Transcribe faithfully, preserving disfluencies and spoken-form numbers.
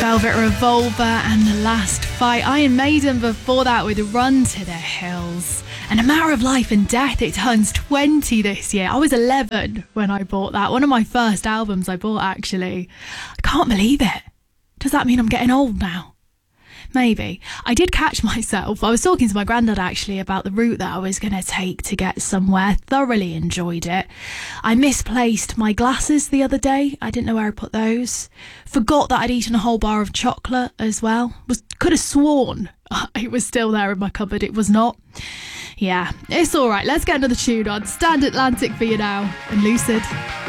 Velvet Revolver and The Last Fight. Iron Maiden before that with Run to the Hills. And A Matter of Life and Death, it turns twenty this year. I was eleven when I bought that. One of my first albums I bought, actually. I can't believe it. Does that mean I'm getting old now? Maybe. I did catch myself. I was talking to my granddad actually about the route that I was going to take to get somewhere. Thoroughly enjoyed it. I misplaced my glasses the other day. I didn't know where I put those. Forgot that I'd eaten a whole bar of chocolate as well. Was could have sworn it was still there in my cupboard. It was not. Yeah, it's all right. Let's get another tune on. Stand Atlantic for you now and Lucid.